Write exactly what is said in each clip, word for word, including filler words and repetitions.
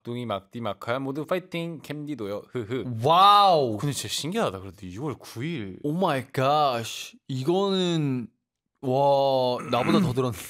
둥이 막디 마카야 모두 파이팅 캠디도요. 흐흐. 와우. 근데 진짜 신기하다. 그래도 유월 구일. 오 마이 갓. 이거는 와 나보다 더 들었는데.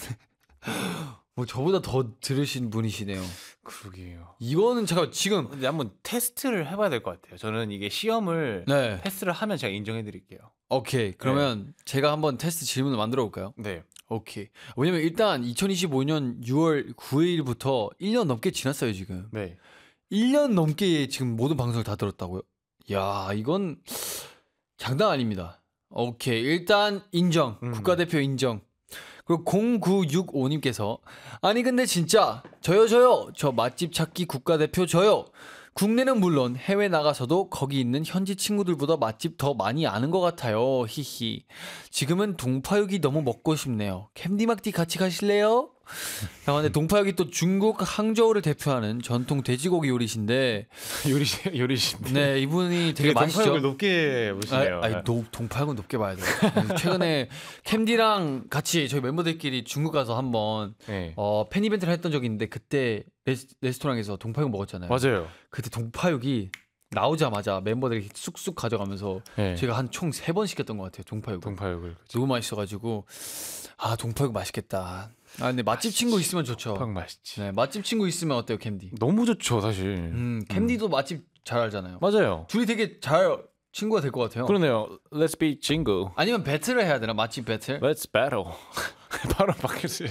뭐 저보다 더 들으신 분이시네요. 그러게요. 이거는 잠깐 지금 근데 한번 테스트를 해봐야 될 것 같아요. 저는 이게 시험을 네. 패스를 하면 제가 인정해드릴게요. 오케이. 그러면 네. 제가 한번 테스트 질문을 만들어 볼까요? 네. 오케이. 왜냐면 일단 이천이십오년 유월 구일부터 일 년 넘게 지났어요 지금. 네. 일 년 넘게 지금 모든 방송을 다 들었다고요? 야 이건 장난 아닙니다. 오케이. 일단 인정. 음. 국가대표 인정. 그리고 공구육오님께서 아니 근데 진짜 저요 저요 저 맛집 찾기 국가대표 저요. 국내는 물론 해외 나가서도 거기 있는 현지 친구들보다 맛집 더 많이 아는 것 같아요. 히히. 지금은 동파육이 너무 먹고 싶네요. 캔디막디 같이 가실래요? 아, 근데 동파육이 또 중국 항저우를 대표하는 전통 돼지고기 요리신데 요리 요리신데. 네 이분이 되게 맛있죠. 동파육을 높게 보시네요. 아, 아니 노, 동파육은 높게 봐야 돼요. 최근에 캔디랑 같이 저희 멤버들끼리 중국 가서 한번 네. 어, 팬 이벤트를 했던 적이 있는데 그때 레스, 레스토랑에서 동파육 먹었잖아요. 맞아요. 그때 동파육이 나오자마자 멤버들이 쑥쑥 가져가면서 네. 제가 한 총 세 번 시켰던 것 같아요. 동파육을. 동파육을 너무 맛있어가지고 아 동파육 맛있겠다. 아 근데 맛집 맛있지. 친구 있으면 좋죠. 동파육 맛있지. 네, 맛집 친구 있으면 어때요, 캔디? 너무 좋죠, 사실. 음, 캔디도 음. 맛집 잘 알잖아요. 맞아요. 둘이 되게 잘 친구가 될 것 같아요. 그러네요. Let's be 친구. 아니면 배틀을 해야 되나? 맛집 배틀? Let's battle. 바로 바뀔 수.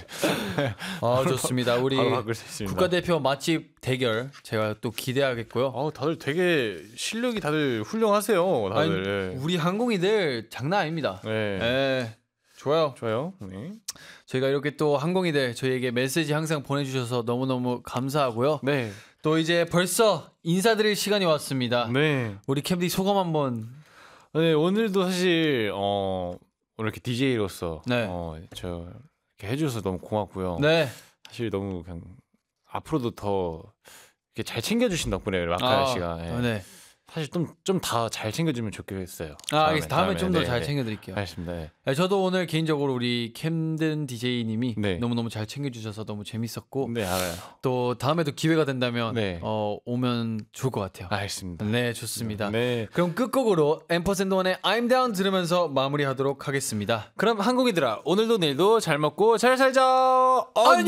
아 좋습니다. 우리 바로 바뀔 수 있습니다. 국가대표 맛집 대결 제가 또 기대하겠고요. 어, 다들 되게 실력이 다들 훌륭하세요. 다들. 아니, 우리 항공이들 장난 아닙니다. 네. 네. 좋아요. 좋아요. 네. 저희가 이렇게 또 항공이들 저희에게 메시지 항상 보내주셔서 너무너무 감사하고요. 네. 또 이제 벌써 인사드릴 시간이 왔습니다. 네. 우리 캠디 소감 한번. 네, 오늘도 사실 어 오늘 이렇게 디제이로서 네. 어, 저 이렇게 해주셔서 너무 고맙고요. 네. 사실 너무 그냥 앞으로도 더 이렇게 잘 챙겨주신 덕분에 마카야 씨가. 아, 네. 네. 사실 좀 좀 다 잘 챙겨주면 좋겠어요. 아, 알겠습니다. 다음에, 다음에 좀 더 잘 챙겨드릴게요. 알겠습니다. 네. 네, 저도 오늘 개인적으로 우리 캠든 디제이님이 네. 너무너무 잘 챙겨주셔서 너무 재밌었고 네, 알아요. 또 다음에도 기회가 된다면 네. 어, 오면 좋을 것 같아요. 알겠습니다. 네, 좋습니다. 네. 그럼 끝곡으로 앰퍼샌드원의 I'm Down 들으면서 마무리하도록 하겠습니다. 그럼 한국이들아 오늘도 내일도 잘 먹고 잘 살자. 안녕.